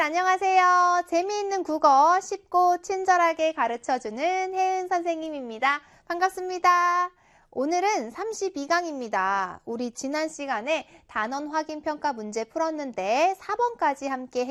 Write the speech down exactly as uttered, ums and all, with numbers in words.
안녕하세요. 재미있는 국어 쉽고 친절하게 가르쳐주는 혜은 선생님입니다. 반갑습니다. 오늘은 삼십이 강입니다. 우리 지난 시간에 단원 확인 평가 문제 풀었는데 사 번까지 함께